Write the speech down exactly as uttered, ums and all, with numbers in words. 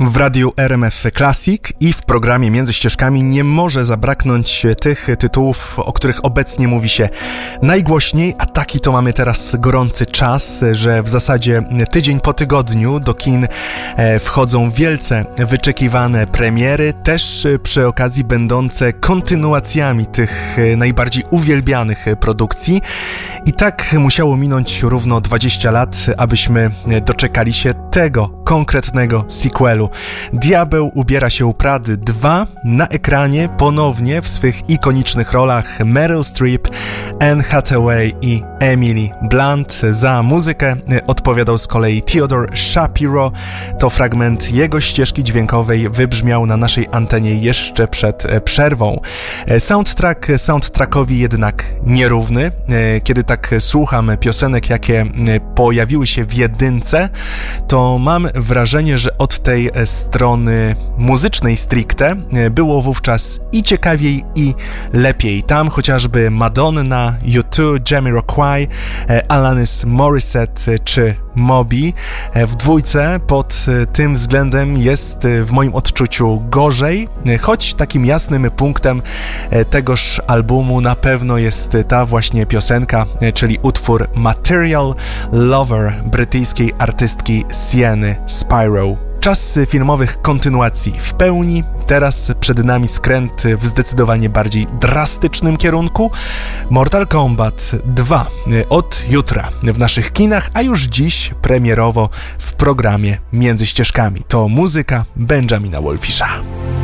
W radiu R M F Classic i w programie Między Ścieżkami nie może zabraknąć tych tytułów, o których obecnie mówi się najgłośniej, a taki to mamy teraz gorący czas, że w zasadzie tydzień po tygodniu do kin wchodzą wielce wyczekiwane premiery, też przy okazji będące kontynuacjami tych najbardziej uwielbianych produkcji. I tak musiało minąć równo dwadzieścia lat, abyśmy doczekali się tego konkretnego sequelu. Diabeł ubiera się u Prady dwa na ekranie ponownie w swych ikonicznych rolach Meryl Streep, Anne Hathaway i Emily Blunt. Za muzykę odpowiadał z kolei Theodore Shapiro. To fragment jego ścieżki dźwiękowej wybrzmiał na naszej antenie jeszcze przed przerwą. Soundtrack soundtrackowi jednak nierówny. Kiedy tak słucham piosenek, jakie pojawiły się w jedynce, to mam wrażenie, że od tej strony muzycznej stricte było wówczas i ciekawiej, i lepiej. Tam chociażby Madonna, U dwa, Jamiroquai, Alanis Morissette czy Moby. W dwójce pod tym względem jest w moim odczuciu gorzej, choć takim jasnym punktem tegoż albumu na pewno jest ta właśnie piosenka, czyli utwór Material Lover brytyjskiej artystki Sieny Spyro. Czas filmowych kontynuacji w pełni. Teraz przed nami skręt w zdecydowanie bardziej drastycznym kierunku. Mortal Kombat dwa od jutra w naszych kinach, a już dziś premierowo w programie Między Ścieżkami. To muzyka Benjamina Wolfisha.